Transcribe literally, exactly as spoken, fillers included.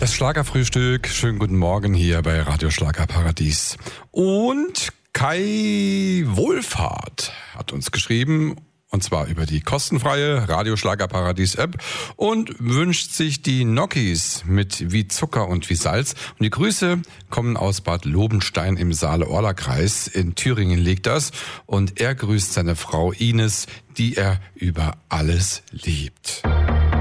Das Schlagerfrühstück, schönen guten Morgen hier bei Radio Schlagerparadies. Und Kai Wohlfahrt hat uns geschrieben, und zwar über die kostenfreie Radio Schlagerparadies App, und wünscht sich die Gnocchis mit wie Zucker und wie Salz. Und die Grüße kommen aus Bad Lobenstein im Saale-Orla-Kreis. In Thüringen liegt das. Und er grüßt seine Frau Ines, die er über alles liebt.